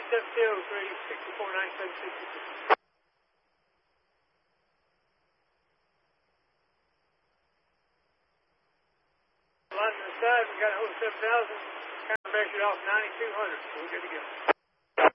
9703, 649762. Line on the side, we got a hold of 7,000. Kind of measured off 9,200, so we're good to go.